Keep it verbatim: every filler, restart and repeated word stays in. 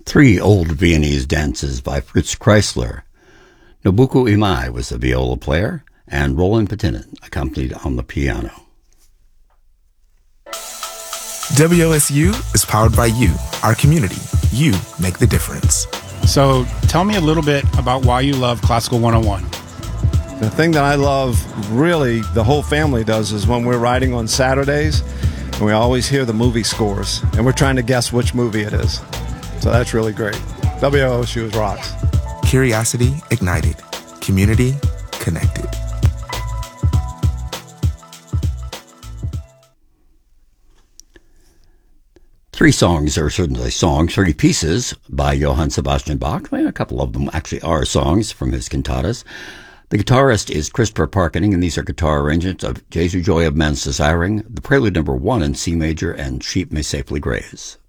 Three old Viennese dances by Fritz Kreisler. Nobuko Imai was the viola player, and Roland Patinen accompanied on the piano. W O S U is powered by you, our community. You make the difference. So tell me a little bit about why you love Classical one oh one. The thing that I love, really, the whole family does, is when we're riding on Saturdays, and we always hear the movie scores, and we're trying to guess which movie it is. So that's really great. W O S U is rocks. Curiosity ignited. Community connected. Three songs, or certainly songs, three pieces by Johann Sebastian Bach. Well, a couple of them actually are songs from his cantatas. The guitarist is Christopher Parkening, and these are guitar arrangements of Jesu Joy of Men's Desiring, the Prelude number one in C major, and Sheep May Safely Graze.